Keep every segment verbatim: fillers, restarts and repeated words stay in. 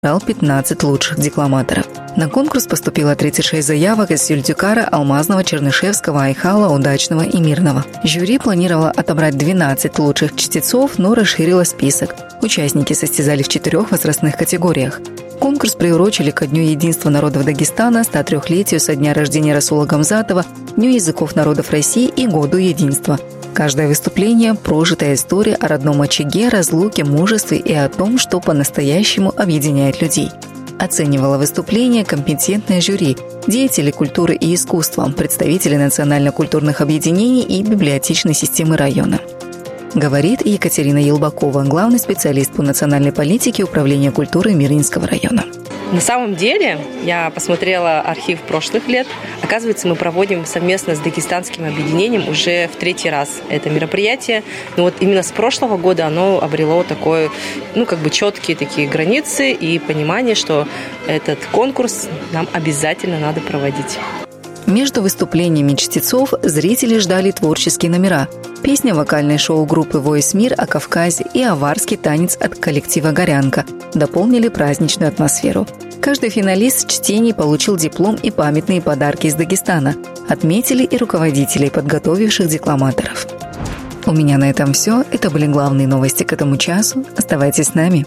пятнадцать лучших декламаторов. На конкурс поступило тридцать шесть заявок из Сюльдюкара, Алмазного, Чернышевского, Айхала, Удачного и Мирного. Жюри планировало отобрать двенадцать лучших чтецов, но расширило список. Участники состязались в четырех возрастных категориях. Конкурс приурочили ко Дню единства народов Дагестана, стотрёхлетию со дня рождения Расула Гамзатова, Дню языков народов России и Году единства. Каждое выступление – прожитая история о родном очаге, разлуке, мужестве и о том, что по-настоящему объединяет людей. Оценивало выступление компетентное жюри, деятели культуры и искусства, представители национально-культурных объединений и библиотечной системы района. Говорит Екатерина Елбакова, главный специалист по национальной политике Управления культуры Мирнинского района. На самом деле, я посмотрела архив прошлых лет. Оказывается, мы проводим совместно с дагестанским объединением уже в третий раз это мероприятие. Но вот именно с прошлого года оно обрело такое, ну, как бы четкие такие границы и понимание, что этот конкурс нам обязательно надо проводить. Между выступлениями чтецов зрители ждали творческие номера. Песня вокальной шоу-группы «Войс Мир» о Кавказе и аварский танец от коллектива «Горянка» дополнили праздничную атмосферу. Каждый финалист чтений получил диплом и памятные подарки из Дагестана. Отметили и руководителей, подготовивших декламаторов. У меня на этом все. Это были главные новости к этому часу. Оставайтесь с нами.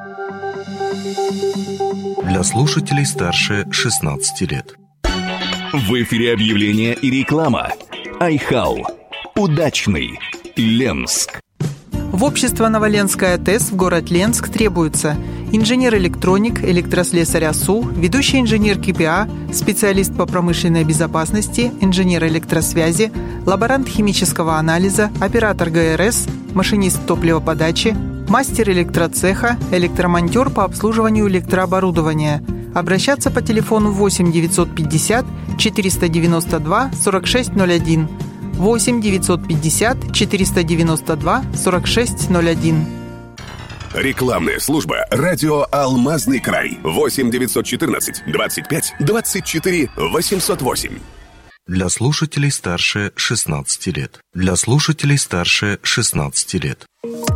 Для слушателей старше шестнадцати лет. В эфире объявления и реклама. Айхал. Удачный. Ленск. В общество Новоленская ТЭС в город Ленск требуется инженер-электроник, электрослесарь АСУ, ведущий инженер КПА, специалист по промышленной безопасности, инженер электросвязи, лаборант химического анализа, оператор ГРС, машинист топливоподачи, мастер электроцеха, электромонтер по обслуживанию электрооборудования. Обращаться по телефону восемь девятьсот пятьдесят четыреста девяносто два сорок шесть ноль один. восемь девятьсот пятьдесят четыреста девяносто два сорок шесть ноль один. Рекламная служба «Радио Алмазный край». восемь девятьсот четырнадцать двадцать пять двадцать четыре восемьсот восемь. Для слушателей старше шестнадцати лет. Для слушателей старше шестнадцати лет.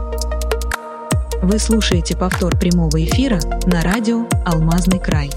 Вы слушаете повтор прямого эфира на радио «Алмазный край».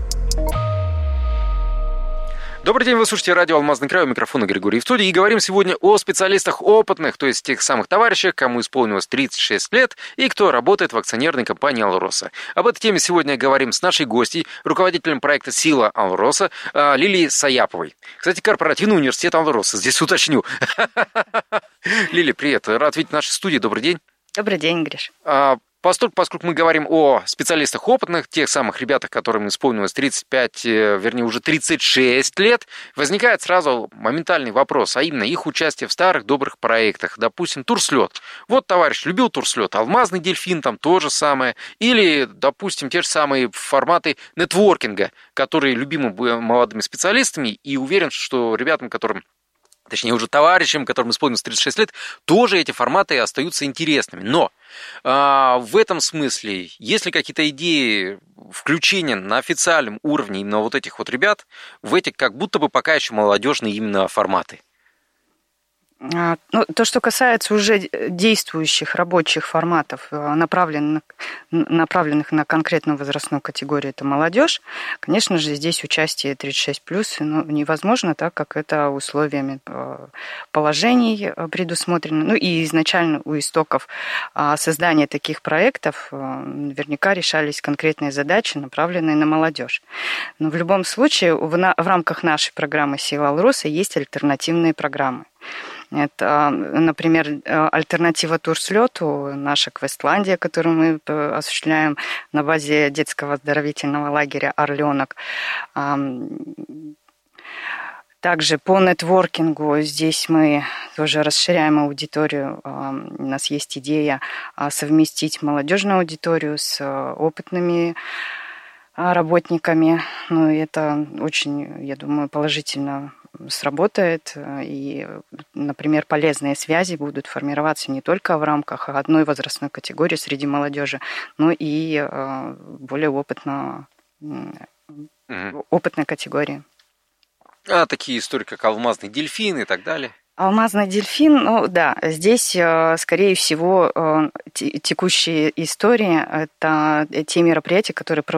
Добрый день, вы слушаете радио «Алмазный край», у микрофона Григорий в студии. И говорим сегодня о специалистах опытных, то есть тех самых товарищах, кому исполнилось тридцать шесть лет и кто работает в акционерной компании «Алроса». Об этой теме сегодня говорим с нашей гостьей, руководителем проекта «Сила Алроса» Лилией Саяповой. Кстати, корпоративный университет «Алроса», здесь уточню. Лили, привет, рад видеть в нашей студии, добрый день. Добрый день, Гриш. Поскольку, поскольку мы говорим о специалистах опытных, тех самых ребятах, которым исполнилось тридцать пять, вернее, уже тридцать шесть лет, возникает сразу моментальный вопрос, а именно их участие в старых добрых проектах. Допустим, турслет. Вот товарищ любил турслет, алмазный дельфин, там то же самое. Или, допустим, те же самые форматы нетворкинга, которые любимы молодыми специалистами, и уверен, что ребятам, которым точнее уже товарищам, которым исполнилось тридцать шесть лет, тоже эти форматы остаются интересными. Но а, в этом смысле, есть ли какие-то идеи включения на официальном уровне именно вот этих вот ребят в эти как будто бы пока еще молодежные именно форматы? Ну, то, что касается уже действующих рабочих форматов, направленных, направленных на конкретную возрастную категорию, это молодежь, конечно же, здесь участие тридцать шесть плюс ну, невозможно, так как это условиями положений предусмотрено. Ну и изначально у истоков создания таких проектов наверняка решались конкретные задачи, направленные на молодежь. Но в любом случае в, на, в рамках нашей программы «Сила Алроса» есть альтернативные программы. Это, например, альтернатива турслету, наша Квестландия, которую мы осуществляем на базе детского оздоровительного лагеря «Орленок». Также по нетворкингу здесь мы тоже расширяем аудиторию. У нас есть идея совместить молодежную аудиторию с опытными работниками. Ну, это очень, я думаю, положительно сработает, и, например, полезные связи будут формироваться не только в рамках одной возрастной категории среди молодежи, но и более опытно, mm-hmm. опытной категории. А такие истории, как алмазный дельфин и так далее? Алмазный дельфин, ну да, здесь, скорее всего, текущие истории – это те мероприятия, которые